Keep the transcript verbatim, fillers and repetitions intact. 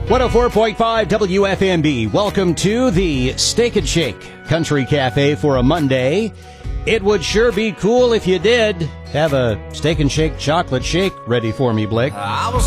one oh four point five W F M B. Welcome to the Steak and Shake Country Cafe for a Monday. It would sure be cool if you did have a Steak and Shake chocolate shake ready for me, Blake. I was